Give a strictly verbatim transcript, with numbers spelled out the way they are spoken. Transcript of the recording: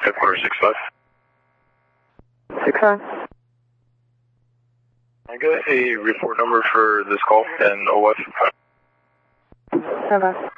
Headquarters six five. six five. I got a report number for this call and O F. seven.